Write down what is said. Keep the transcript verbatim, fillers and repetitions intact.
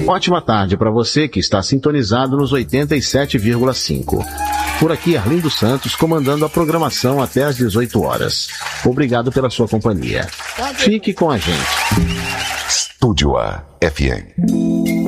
Ótima tarde para você que está sintonizado nos oitenta e sete vírgula cinco. Por aqui, Arlindo Santos, comandando a programação até às dezoito horas. Obrigado pela sua companhia. Fique com a gente. Estúdio A F M.